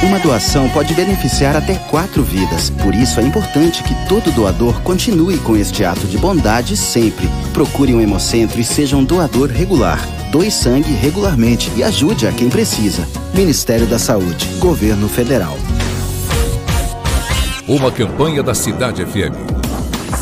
Uma doação pode beneficiar até 4 vidas. Por isso é importante que todo doador continue com este ato de bondade sempre. Procure um Hemocentro e seja um doador regular. Doe sangue regularmente e ajude a quem precisa. Ministério da Saúde, Governo Federal. Uma campanha da Cidade FM.